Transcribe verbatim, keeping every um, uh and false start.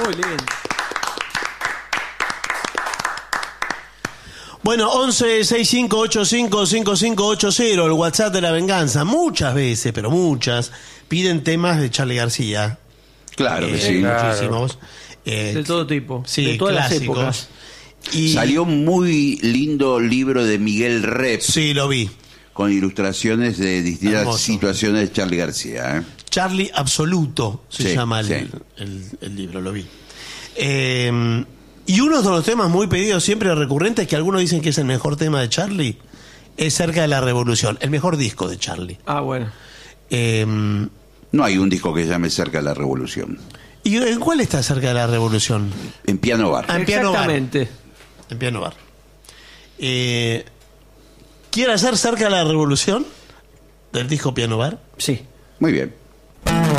Muy lindo. Bueno, once sesenta y cinco ochenta y cinco cincuenta y cinco ochenta, el WhatsApp de la venganza. Muchas veces, pero muchas, piden temas de Charly García. Claro que Eh, sí. Muchísimos. Eh, De todo tipo. Sí, de todas clásicos. las épocas. Y, Salió un muy lindo libro de Miguel Rep sí, lo vi. con ilustraciones de distintas Hermoso. situaciones de Charly García. ¿eh? Charly Absoluto se Sí, llama el, sí. el- el libro, lo vi. Eh, y uno de los temas muy pedidos siempre recurrentes, que algunos dicen que es el mejor tema de Charly, es Cerca de la Revolución, el mejor disco de Charly. Ah, bueno. Eh, No hay un disco que se llame Cerca de la Revolución. ¿Y en cuál está Cerca de la Revolución? En Piano Bar. Ah, en Piano Bar. Exactamente. En Piano Bar. Eh, ¿Quiere hacer Cerca de la Revolución del disco Piano Bar? Sí. Muy bien.